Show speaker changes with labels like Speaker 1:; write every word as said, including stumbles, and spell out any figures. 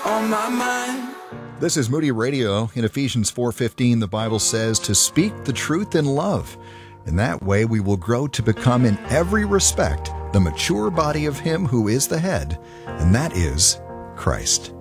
Speaker 1: on my mind.
Speaker 2: This is Moody Radio. In Ephesians four fifteen, the Bible says to speak the truth in love. In that way, we will grow to become in every respect the mature body of Him who is the head, and that is Christ.